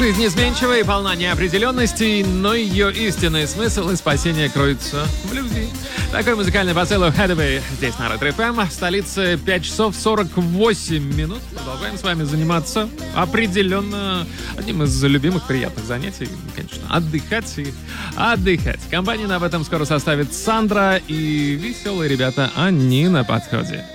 Жизнь изменчива и полна неопределенностей, но ее истинный смысл и спасение кроются в любви. Такой музыкальный посыл у Hathaway здесь на Ретро ФМ. В столице 5 часов 48 минут. Продолжаем с вами заниматься определенно одним из любимых приятных занятий. Конечно, отдыхать и отдыхать. Компанию об этом скоро составит Сандра, и веселые ребята, они на подходе.